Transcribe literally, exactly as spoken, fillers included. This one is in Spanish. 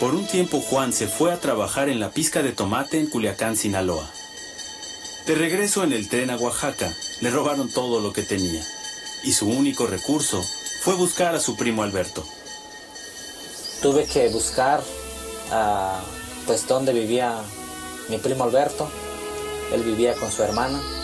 Por un tiempo Juan se fue a trabajar en la pizca de tomate en Culiacán, Sinaloa. De regreso en el tren a Oaxaca, le robaron todo lo que tenía. Y su único recurso fue buscar a su primo Alberto. Tuve que buscar uh, pues dónde vivía mi primo Alberto. Él vivía con su hermana.